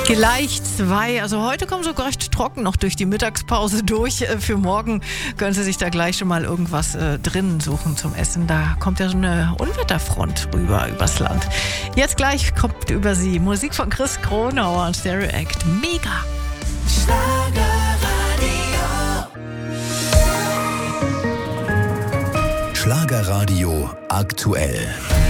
Gleich 2. Also heute kommen so recht trocken noch durch die Mittagspause durch. Für morgen können Sie sich da gleich schon mal irgendwas drinnen suchen zum Essen. Da kommt ja so eine Unwetterfront rüber übers Land. Jetzt gleich kommt über Sie Musik von Chris Kronauer und Stereo Act. Mega! Schlagerradio aktuell.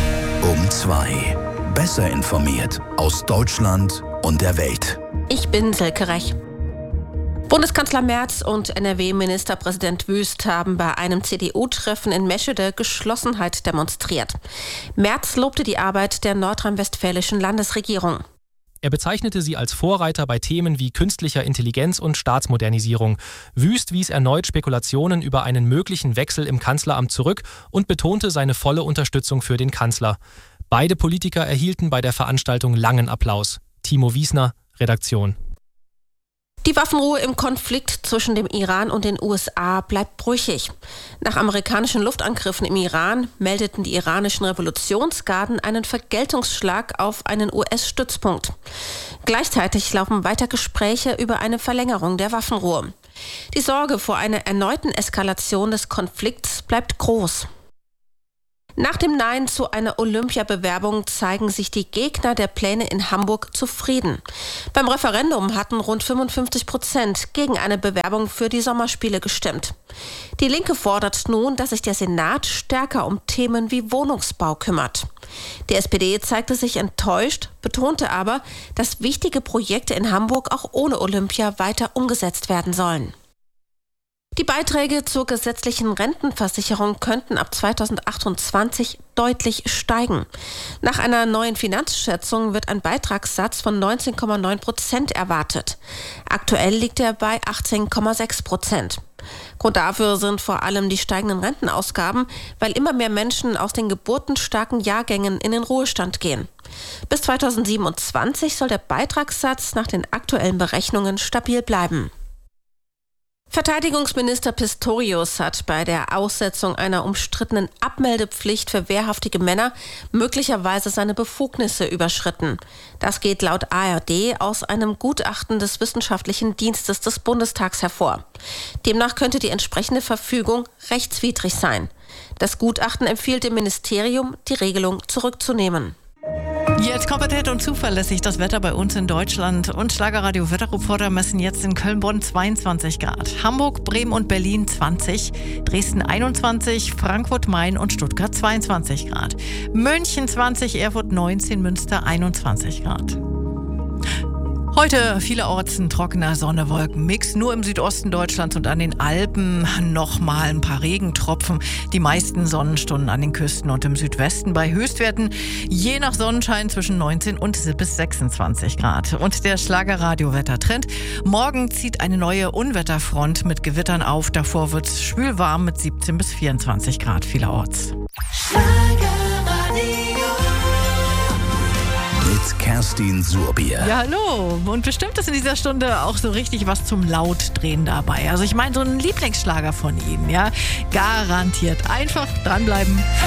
Um 2. Besser informiert aus Deutschland und der Welt. Ich bin Silke Rech. Bundeskanzler Merz und NRW-Ministerpräsident Wüst haben bei einem CDU-Treffen in Meschede Geschlossenheit demonstriert. Merz lobte die Arbeit der nordrhein-westfälischen Landesregierung. Er bezeichnete sie als Vorreiter bei Themen wie künstlicher Intelligenz und Staatsmodernisierung. Wüst wies erneut Spekulationen über einen möglichen Wechsel im Kanzleramt zurück und betonte seine volle Unterstützung für den Kanzler. Beide Politiker erhielten bei der Veranstaltung langen Applaus. Timo Wiesner, Redaktion. Die Waffenruhe im Konflikt zwischen dem Iran und den USA bleibt brüchig. Nach amerikanischen Luftangriffen im Iran meldeten die iranischen Revolutionsgarden einen Vergeltungsschlag auf einen US-Stützpunkt. Gleichzeitig laufen weiter Gespräche über eine Verlängerung der Waffenruhe. Die Sorge vor einer erneuten Eskalation des Konflikts bleibt groß. Nach dem Nein zu einer Olympiabewerbung zeigen sich die Gegner der Pläne in Hamburg zufrieden. Beim Referendum hatten rund 55% gegen eine Bewerbung für die Sommerspiele gestimmt. Die Linke fordert nun, dass sich der Senat stärker um Themen wie Wohnungsbau kümmert. Die SPD zeigte sich enttäuscht, betonte aber, dass wichtige Projekte in Hamburg auch ohne Olympia weiter umgesetzt werden sollen. Die Beiträge zur gesetzlichen Rentenversicherung könnten ab 2028 deutlich steigen. Nach einer neuen Finanzschätzung wird ein Beitragssatz von 19,9% erwartet. Aktuell liegt er bei 18,6%. Grund dafür sind vor allem die steigenden Rentenausgaben, weil immer mehr Menschen aus den geburtenstarken Jahrgängen in den Ruhestand gehen. Bis 2027 soll der Beitragssatz nach den aktuellen Berechnungen stabil bleiben. Verteidigungsminister Pistorius hat bei der Aussetzung einer umstrittenen Abmeldepflicht für wehrhaftige Männer möglicherweise seine Befugnisse überschritten. Das geht laut ARD aus einem Gutachten des Wissenschaftlichen Dienstes des Bundestags hervor. Demnach könnte die entsprechende Verfügung rechtswidrig sein. Das Gutachten empfiehlt dem Ministerium, die Regelung zurückzunehmen. Jetzt kompetent und zuverlässig das Wetter bei uns in Deutschland. Und Schlagerradio-Wetterreporter messen jetzt in Köln-Bonn 22 Grad. Hamburg, Bremen und Berlin 20, Dresden 21, Frankfurt, Main und Stuttgart 22 Grad. München 20, Erfurt 19, Münster 21 Grad. Heute vielerorts ein trockener Sonne-Wolken-Mix. Nur im Südosten Deutschlands und an den Alpen nochmal ein paar Regentropfen. Die meisten Sonnenstunden an den Küsten und im Südwesten bei Höchstwerten je nach Sonnenschein zwischen 19 und bis 26 Grad. Und der Schlagerradio-Wettertrend. Morgen zieht eine neue Unwetterfront mit Gewittern auf. Davor wird es schwül warm mit 17 bis 24 Grad vielerorts. Mit Kerstin Surbier. Ja, hallo. Und bestimmt ist in dieser Stunde auch so richtig was zum Lautdrehen dabei. Also ich meine, so ein Lieblingsschlager von Ihnen, ja. Garantiert. Einfach dranbleiben.